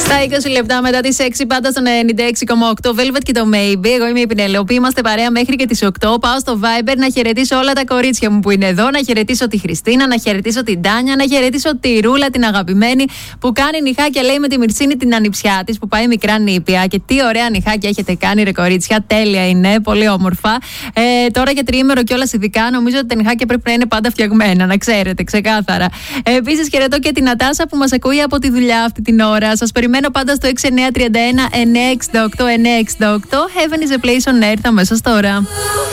Τα 20 λεπτά μετά τις 6 πάντα στον 96,8 Velvet και το Maybe. Εγώ είμαι η Πινελόπη, είμαστε παρέα μέχρι και τις 8. Πάω στο Viber να χαιρετήσω όλα τα κορίτσια μου που είναι εδώ, να χαιρετήσω τη Χριστίνα, να χαιρετήσω την Τάνια, να χαιρετήσω τη Ρούλα, την αγαπημένη που κάνει νυχάκια, λέει, με τη Μυρσίνη την ανιψιά της που πάει μικρά νήπια. Και τι ωραία νυχάκια έχετε κάνει, ρε κορίτσια, τέλεια είναι, πολύ όμορφα. Τώρα για τριήμερο κιόλας ειδικά, νομίζω ότι τα νυχάκια πρέπει να είναι πάντα φτιαγμένα, να ξέρετε, ξεκάθαρα. Επίσης χαιρετώ και την Νατάσα που μας ακούει από τη δουλειά αυτή την ώρα. Σας περιμένω πάντα στο 6931 968 968. Heaven is a place on earth αμέσως τώρα.